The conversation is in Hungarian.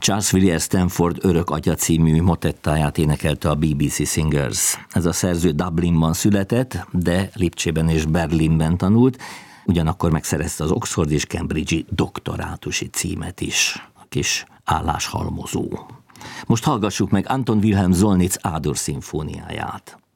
Charles Villiers Stanford Örök atya című motettáját énekelte a BBC Singers. Ez a szerző Dublinban született, de Lipcsében és Berlinben tanult, ugyanakkor megszerezte az Oxford és Cambridge-i doktorátusi címet is. A kis álláshalmozó. Most hallgassuk meg Anton Wilhelm Solnitz Ádur szimfóniáját.